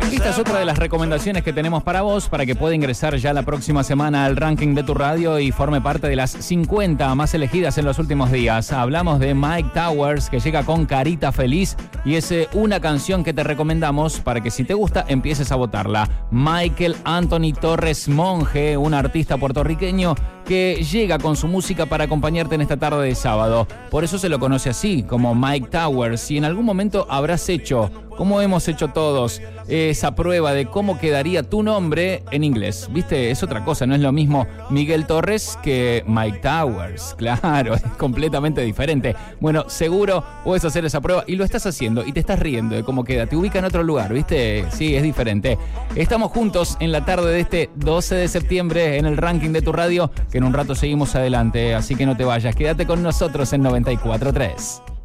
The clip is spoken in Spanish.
Esta es otra de las recomendaciones que tenemos para vos, para que pueda ingresar ya la próxima semana al ranking de tu radio y forme parte de las 50 más elegidas en los últimos días. Hablamos de Mike Towers, que llega con Carita Feliz, y es una canción que te recomendamos para que si te gusta empieces a votarla. Michael Anthony Torres Monge, un artista puertorriqueño que llega con su música para acompañarte en esta tarde de sábado. Por eso se lo conoce así, como Mike Towers. Y en algún momento habrás hecho, como hemos hecho todos, esa prueba de cómo quedaría tu nombre en inglés. ¿Viste? Es otra cosa, no es lo mismo Miguel Torres que Mike Towers. Claro, es completamente diferente. Bueno, seguro puedes hacer esa prueba y lo estás haciendo y te estás riendo de cómo queda. Te ubica en otro lugar, ¿viste? Sí, es diferente. Estamos juntos en la tarde de este 12 de septiembre en el ranking de tu radio, que en un rato seguimos adelante, así que no te vayas. Quédate con nosotros en 94.3.